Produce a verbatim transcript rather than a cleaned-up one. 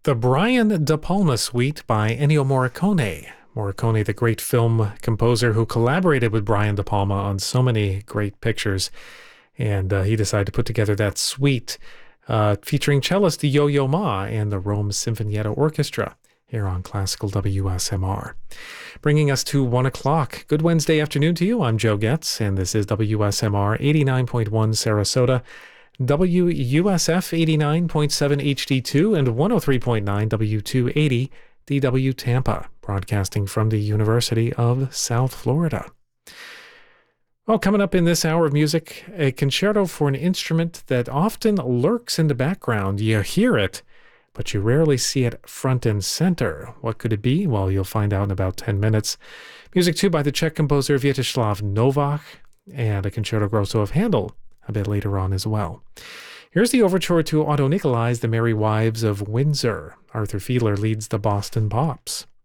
The Brian De Palma Suite by Ennio Morricone. Morricone, the great film composer who collaborated with Brian De Palma on so many great pictures. And uh, he decided to put together that suite uh, featuring cellist Yo-Yo Ma and the Rome Sinfonietta Orchestra here on Classical W S M R. Bringing us to one o'clock. Good Wednesday afternoon to you. I'm Joe Getz, and this is W S M R eighty-nine point one Sarasota, W U S F eighty-nine point seven H D two, and one oh three point nine W two eighty D W Tampa, broadcasting from the University of South Florida. Well, coming up in this hour of music, a concerto for an instrument that often lurks in the background. You hear it, but you rarely see it front and center. What could it be? Well, you'll find out in about ten minutes. Music, too, by the Czech composer Vítězslav Novák, and a concerto grosso of Handel a bit later on as well. Here's the overture to Otto Nicolai's The Merry Wives of Windsor. Arthur Fiedler leads the Boston Pops.